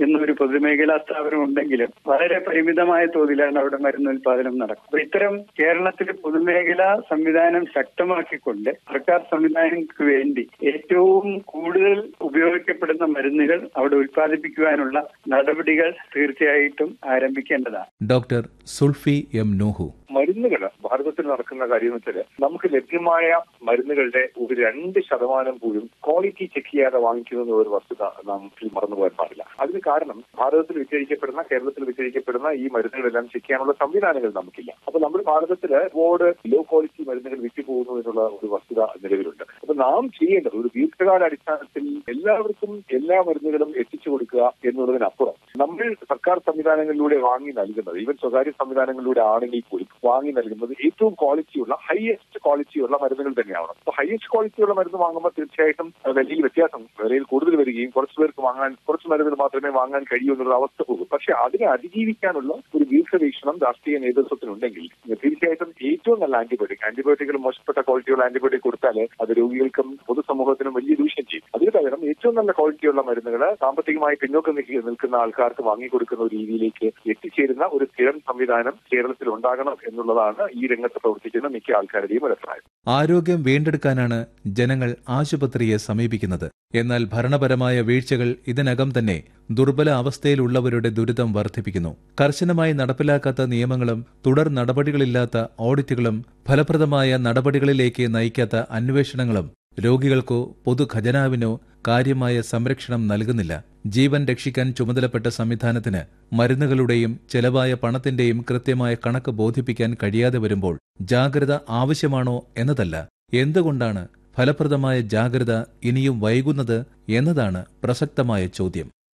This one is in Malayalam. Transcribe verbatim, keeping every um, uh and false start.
എന്നൊരു പൊതുമേഖലാ സ്ഥാപനം ഉണ്ടെങ്കിലും വളരെ പരിമിതമായ തോതിലാണ് അവിടെ മരുന്ന് ഉൽപാദനം നടക്കുന്നത്. അപ്പൊ ഇത്തരം കേരളത്തിലെ പൊതുമേഖലാ സംവിധാനം ശക്തമാക്കിക്കൊണ്ട് സർക്കാർ സംവിധാനങ്ങൾക്ക് വേണ്ടി ഏറ്റവും കൂടുതൽ ഉപയോഗിക്കപ്പെടുന്ന മരുന്നുകൾ അവിടെ ഉൽപ്പാദിപ്പിക്കുവാനുള്ള നടപടികൾ തീർച്ചയായിട്ടും ആരംഭിക്കേണ്ടതാണ്. Doctor Zulfi M Noohu. മരുന്നുകൾ ഭാരതത്തിൽ നടക്കുന്ന കാര്യം എന്ന് വെച്ചാൽ നമുക്ക് ലഭ്യമായ മരുന്നുകളുടെ ഒരു രണ്ട് ശതമാനം പോലും ക്വാളിറ്റി ചെക്ക് ചെയ്യാതെ വാങ്ങിക്കുന്ന ഒരു വസ്തുത നമുക്ക് മറന്നുപോകാൻ പാടില്ല. അതിന് കാരണം ഭാരതത്തിൽ വിറ്റഴിക്കപ്പെടുന്ന കേരളത്തിൽ വിറ്റഴിക്കപ്പെടുന്ന ഈ മരുന്നുകളെല്ലാം ചെക്ക് ചെയ്യാനുള്ള സംവിധാനങ്ങൾ നമുക്കില്ല. അപ്പൊ നമ്മുടെ ഭാരതത്തിൽ ഒരുപാട് ലോ ക്വാളിറ്റി മരുന്നുകൾ വിറ്റുപോകുന്നു എന്നുള്ള ഒരു വസ്തുത നിലവിലുണ്ട്. അപ്പൊ നാം ചെയ്യേണ്ടത് ഒരു ദീർഘകാല അടിസ്ഥാനത്തിൽ എല്ലാവർക്കും എല്ലാ മരുന്നുകളും എത്തിച്ചു കൊടുക്കുക എന്നുള്ളതിനപ്പുറം നമ്മൾ സർക്കാർ സംവിധാനങ്ങളിലൂടെ വാങ്ങി നൽകുന്നത്, ഈവൻ സ്വകാര്യ സംവിധാനങ്ങളിലൂടെ ആണെങ്കിൽ പോലും വാങ്ങി നൽകുന്നത് ഏറ്റവും ക്വാളിറ്റിയുള്ള ഹയസ്റ്റ് ക്വാളിറ്റിയുള്ള മരുന്നുകൾ തന്നെയാണ്. അപ്പൊ ഹയസ്റ്റ് ക്വാളിറ്റിയുള്ള മരുന്ന് വാങ്ങുമ്പോൾ തീർച്ചയായിട്ടും വിലയിൽ വ്യത്യാസം, വിലയിൽ കൂടുതൽ വരികയും കുറച്ചു പേർക്ക് വാങ്ങാൻ കുറച്ച് മരുന്നുകൾ മാത്രമേ വാങ്ങാൻ കഴിയൂ എന്നുള്ള അവസ്ഥ പോകും. പക്ഷെ അതിനെ അതിജീവിക്കാനുള്ള ഒരു ദീർഘവീക്ഷണം രാഷ്ട്രീയ നേതൃത്വത്തിനുണ്ടെങ്കിൽ തീർച്ചയായിട്ടും ഏറ്റവും നല്ല ആന്റിബയോട്ടിക് ആന്റിബയോട്ടിക്കുകൾ മോശപ്പെട്ട ക്വാളിറ്റിയുള്ള ആന്റിബയോട്ടിക് കൊടുത്താൽ അത് രോഗികൾക്കും പൊതുസമൂഹത്തിനും വലിയ ദൂഷ്യം ചെയ്യും. അതിന് പകരം ഏറ്റവും നല്ല ക്വാളിറ്റിയുള്ള മരുന്നുകൾ സാമ്പത്തികമായി പിന്നോക്കം നിൽക്കുന്ന ആൾക്കാർക്ക് വാങ്ങിക്കൊടുക്കുന്ന ഒരു രീതിയിലേക്ക് എത്തിച്ചേരുന്ന ഒരു സ്ഥിരം സംവിധാനം കേരളത്തിൽ ഉണ്ടാകണം എന്നുള്ളതാണ് ഈ രംഗത്ത് പ്രവർത്തിക്കുന്ന മിക്ക ആൾക്കാരുടെയും അഭിപ്രായം. ആരോഗ്യം വീണ്ടെടുക്കാനാണ് ജനങ്ങൾ ആശുപത്രിയെ സമീപിക്കുന്നത്. എന്നാൽ ഭരണപരമായ വീഴ്ചകൾ ഇതിനകം തന്നെ ദുർബല അവസ്ഥയിലുള്ളവരുടെ ദുരിതം വർദ്ധിപ്പിക്കുന്നു. കർശനമായി നടപ്പിലാക്കാത്ത നിയമങ്ങളും തുടർ നടപടികളില്ലാത്ത ഓഡിറ്റുകളും ഫലപ്രദമായ നടപടികളിലേക്ക് നയിക്കാത്ത അന്വേഷണങ്ങളും രോഗികൾക്കോ പൊതുഖജനാവിനോ കാര്യമായ സംരക്ഷണം നൽകുന്നില്ല. ജീവൻ രക്ഷിക്കാൻ ചുമതലപ്പെട്ട സംവിധാനത്തിന് മരുന്നുകളുടെയും ചെലവായ പണത്തിന്റെയും കൃത്യമായ കണക്ക് ബോധിപ്പിക്കാൻ കഴിയാതെ വരുമ്പോൾ ജാഗ്രത ആവശ്യമാണോ എന്നതല്ല, എന്തുകൊണ്ടാണ് ഫലപ്രദമായ ജാഗ്രത ഇനിയും വൈകുന്നത് എന്നതാണ് പ്രസക്തമായ ചോദ്യം.